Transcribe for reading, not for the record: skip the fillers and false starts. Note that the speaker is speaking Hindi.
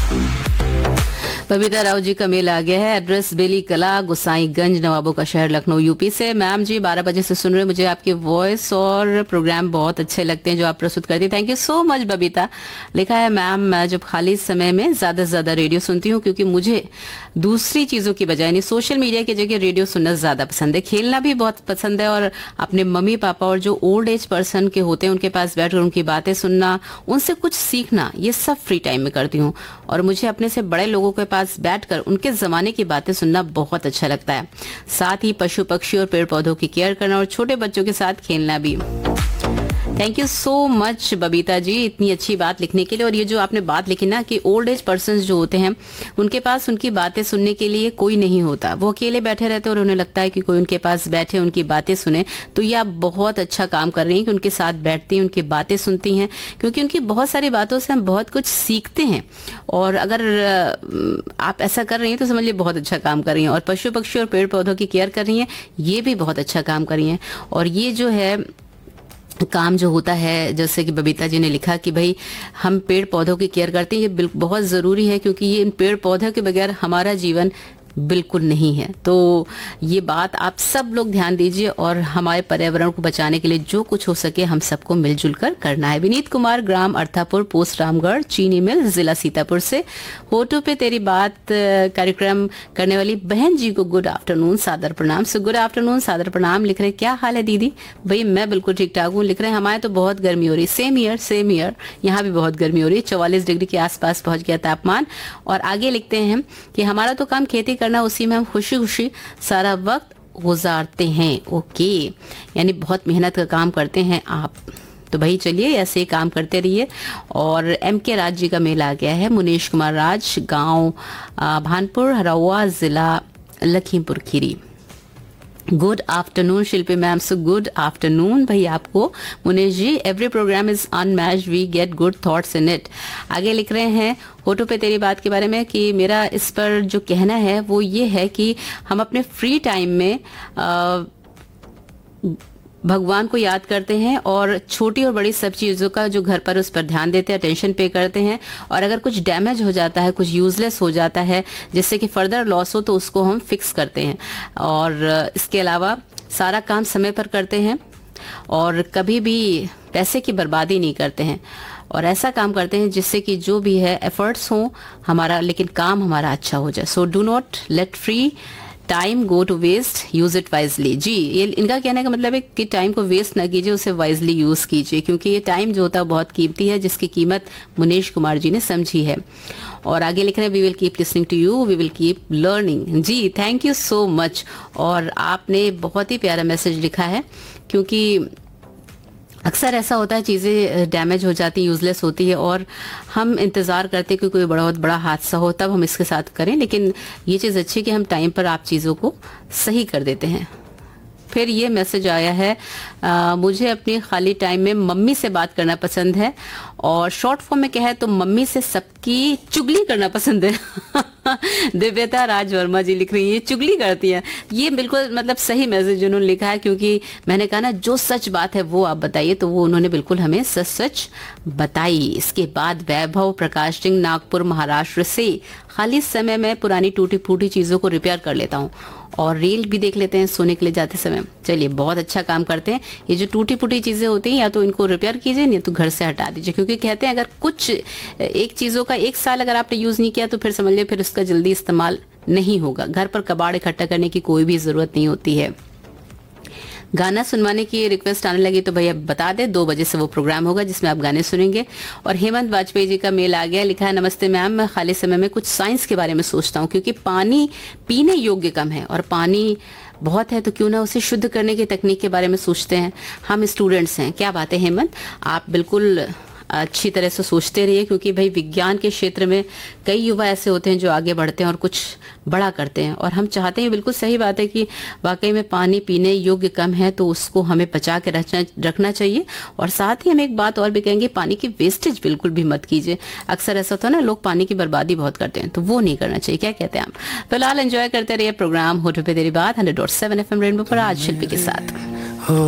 बबीता राव जी का मेल आ गया है। एड्रेस बेली कला, गोसाईगंज, नवाबों का शहर, लखनऊ, यूपी से। मैम जी 12 बजे से सुन रहे हैं, मुझे आपकी वॉइस और प्रोग्राम बहुत अच्छे लगते हैं जो आप प्रस्तुत करती हैं। Thank you so much Babita. लिखा है मैम, मैं जब खाली समय में ज्यादा से ज्यादा रेडियो सुनती हूँ क्योंकि मुझे दूसरी चीजों की बजाय यानी सोशल मीडिया की जगह रेडियो सुनना ज्यादा पसंद है। खेलना भी बहुत पसंद है और अपने मम्मी पापा और जो ओल्ड एज पर्सन के होते हैं उनके पास बैठकर उनकी बातें सुनना, उनसे कुछ सीखना, ये सब फ्री टाइम में करती हूँ। और मुझे अपने से बड़े लोगों के पास बैठकर उनके जमाने की बातें सुनना बहुत अच्छा लगता है। साथ ही पशु पक्षी और पेड़ पौधों की केयर करना और छोटे बच्चों के साथ खेलना भी। Thank you so much Babita ji इतनी अच्छी बात लिखने के लिए। और ये जो आपने बात लिखी ना कि ओल्ड एज पर्सन जो होते हैं उनके पास उनकी बातें सुनने के लिए कोई नहीं होता, वो अकेले बैठे रहते हैं और उन्हें लगता है कि कोई उनके पास बैठे उनकी बातें सुने। तो ये आप बहुत अच्छा काम कर रही हैं कि उनके साथ बैठती हैं, उनकी बातें सुनती हैं, क्योंकि उनकी बहुत सारी बातों से हम बहुत कुछ सीखते हैं। और अगर आप ऐसा कर रही हैं तो समझ लीजिए बहुत अच्छा काम कर रही हैं। और पशु पक्षी और पेड़ पौधों की केयर कर रही हैं, ये भी बहुत अच्छा काम कर रही हैं। और ये जो है काम जो होता है, जैसे कि बबीता जी ने लिखा कि भाई हम पेड़ पौधों की केयर करते हैं, ये बहुत जरूरी है क्योंकि ये इन पेड़ पौधों के बगैर हमारा जीवन बिल्कुल नहीं है। तो ये बात आप सब लोग ध्यान दीजिए और हमारे पर्यावरण को बचाने के लिए जो कुछ हो सके हम सबको मिलजुल कर करना है। विनीत कुमार, ग्राम अर्थापुर, पोस्ट रामगढ़, चीनी मिल, जिला सीतापुर से। होटो पे तेरी बात कार्यक्रम करने वाली बहन जी को गुड आफ्टरनून, सादर प्रणाम। सो गुड आफ्टरनून, सादर प्रणाम। लिख रहे क्या हाल है दीदी? भाई मैं बिल्कुल ठीक ठाक हूँ। लिख रहे हैं हमारे तो बहुत गर्मी हो रही। सेम ईयर यहाँ भी बहुत गर्मी हो रही है। 44 डिग्री के आसपास पहुंच गया तापमान। और आगे लिखते हैं कि हमारा तो काम खेती करना, उसी में हम खुशी खुशी सारा वक्त गुजारते हैं। ओके, यानी बहुत मेहनत का काम करते हैं आप। तो भाई चलिए ऐसे ही काम करते रहिए। और एम के राज जी का मेल आ गया है। मुनीश कुमार राज, गांव भानपुर, हरौआ, जिला लखीमपुर खीरी। गुड आफ्टरनून शिल्पी मैम। सो गुड आफ्टरनून भाई आपको मुनीश जी। Every programme is unmatched, we get good thoughts in it. आगे लिख रहे हैं होटो पे तेरी बात के बारे में कि मेरा इस पर जो कहना है वो ये है कि हम अपने फ्री टाइम में भगवान को याद करते हैं और छोटी और बड़ी सब चीजों का जो घर पर उस पर ध्यान देते हैं, अटेंशन पे करते हैं। और अगर कुछ डैमेज हो जाता है, कुछ यूजलेस हो जाता है जिससे कि फर्दर लॉस हो, तो उसको हम फिक्स करते हैं। और इसके अलावा सारा काम समय पर करते हैं और कभी भी पैसे की बर्बादी नहीं करते हैं। और ऐसा काम करते हैं जिससे कि जो भी है एफर्ट्स हो हमारा, लेकिन काम हमारा अच्छा हो जाए। So do not let free time go to waste, use it wisely. जी, ये इनका कहने का मतलब है कि टाइम को वेस्ट ना कीजिए, उसे वाइजली यूज कीजिए, क्योंकि ये टाइम जो होता है बहुत कीमती है, जिसकी कीमत मुनीश कुमार जी ने समझी है। और आगे लिख रहे हैं we will keep listening to you, we will keep learning. Ji thank you so much. और आपने बहुत ही प्यारा मैसेज लिखा है, क्योंकि अक्सर ऐसा होता है चीज़ें डैमेज हो जाती, यूजलेस होती है और हम इंतज़ार करते हैं कि कोई बहुत बड़ा हादसा हो तब हम इसके साथ करें। लेकिन ये चीज़ अच्छी कि हम टाइम पर आप चीज़ों को सही कर देते हैं। फिर ये मैसेज आया है मुझे अपने खाली टाइम में मम्मी से बात करना पसंद है और शॉर्ट फॉर्म में कहे तो मम्मी से सबकी चुगली करना पसंद है। दिव्यता राज वर्मा जी लिख रही है चुगली करती है। ये बिल्कुल मतलब सही मैसेज उन्होंने लिखा है, क्योंकि मैंने कहा ना जो सच बात है वो आप बताइए, तो वो उन्होंने बिल्कुल हमें सच सच बताई। इसके बाद वैभव प्रकाश सिंह, नागपुर महाराष्ट्र से। खाली समय में पुरानी टूटी फूटी चीजों को रिपेयर कर लेता हूँ और रील भी देख लेते हैं सोने के लिए जाते समय। चलिए बहुत अच्छा काम करते हैं। ये जो टूटी फूटी चीजें होती हैं या तो इनको रिपेयर कीजिए, नहीं तो घर से हटा दीजिए, क्योंकि कहते हैं अगर कुछ एक चीजों का 1 साल अगर आपने यूज नहीं किया तो फिर समझ लिया फिर उसका जल्दी इस्तेमाल नहीं होगा। घर पर कबाड़ इकट्ठा करने की कोई भी जरूरत नहीं होती है। गाना सुनवाने की रिक्वेस्ट आने लगी तो भैया बता दे, 2 बजे से वो प्रोग्राम होगा जिसमें आप गाने सुनेंगे। और हेमंत वाजपेयी जी का मेल आ गया। लिखा है नमस्ते मैम, मैं खाली समय में कुछ साइंस के बारे में सोचता हूँ, क्योंकि पानी पीने योग्य कम है और पानी बहुत है, तो क्यों ना उसे शुद्ध करने की तकनीक के बारे में सोचते हैं। हम स्टूडेंट्स हैं। क्या बात है हेमंत, आप बिल्कुल अच्छी तरह से सोचते रहिए, क्योंकि भाई विज्ञान के क्षेत्र में कई युवा ऐसे होते हैं जो आगे बढ़ते हैं और कुछ बड़ा करते हैं। और हम चाहते हैं, बिल्कुल सही बात है कि वाकई में पानी पीने योग्य कम है तो उसको हमें बचा के रखना चाहिए। और साथ ही हम एक बात और भी कहेंगे, पानी की वेस्टेज बिल्कुल भी मत कीजिए। अक्सर ऐसा होता है ना, लोग पानी की बर्बादी बहुत करते हैं, तो वो नहीं करना चाहिए। क्या कहते हैं आप? फिलहाल एंजॉय करते रहिए प्रोग्राम होटो पे तेरी बात 100.7 FM रेनबो पर आज शिल्पी के साथ।